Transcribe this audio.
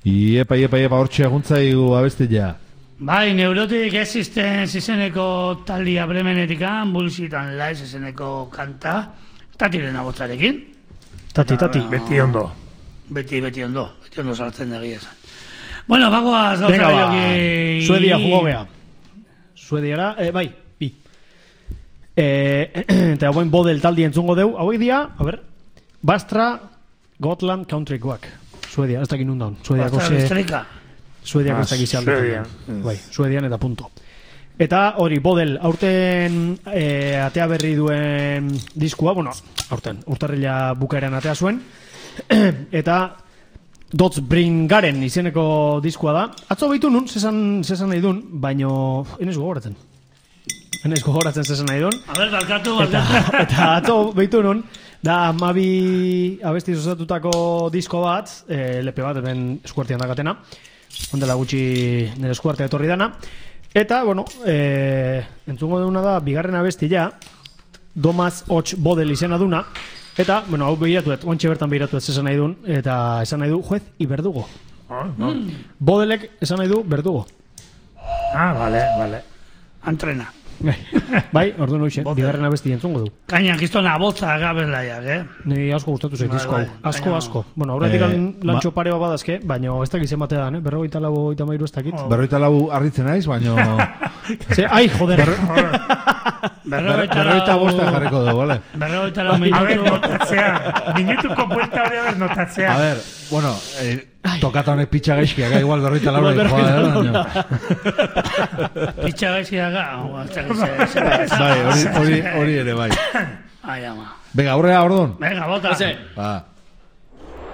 Iepa, hortxe aguntzaigu abestia. Bai, Neurotic Existence izeneko taldia Bremenetikan, Bullshit and Lies izeneko kanta, Tatiren abotzarekin. Tati. Beti ondo. Beti ondo sartzen da egia esan. Bueno, bagoaz gauza joki... Suedia jugo gea. Suediara, bai, bi. Eta hauen bodel taldi entzungo deu, hauek dia, a ver, Bastra Gotland Country Quack. Suedia, ez dakin undaun. Suediako ez dakiz aldetan. Bai, Suedian eta punto. Eta hori, bodel, aurten atea berri duen diskua, bueno, aurten, urtarrila bukaeran atea zuen, eta Dots Bringaren izeneko diskua da. Atzo behitu nun, zesan nahi dun, baino, enez gogoratzen zesan nahi dun. A ber, balkatu. Eta atzo behitu nun, da amabi abestiz osatutako disko bat, lepe bat, hemen eskuartean dakatena, ondela gutxi nire eskuartea etorri dana. Eta, bueno, entzungo duna da, bigarren abestia, Domaz Hots Bodel izena duna, eta, bueno, hau behiratuet, ontxe bertan behiratuet esan nahi duen, eta esan nahi du, juez, i berdugo. Bodelek esan nahi du, berdugo. Vale. Entrena. Bai, ordu noixe, bigarren abesti entzungo du. Kaina, kistona botza gabelaiak, Ni asko gustatu zait disko hau. Asko. Bueno, aurretik lantxo pare bat badazke, baina ez dakiz ematea dan, 44 ez dakit. 44 arritzen naiz, baina... Ai, joder. 45 jarriko dugu, vale? 44 minutu. A ver, notatzea. Minutuko buelta hori, a ver, notatzea. A ver, bueno, tokata honek pitxa gaizkiak, igual 44 Pitxa gaizkiak, bai, hori ere bai. Ai, ama. Venga, aurrea, ordon. Venga, bota. Va.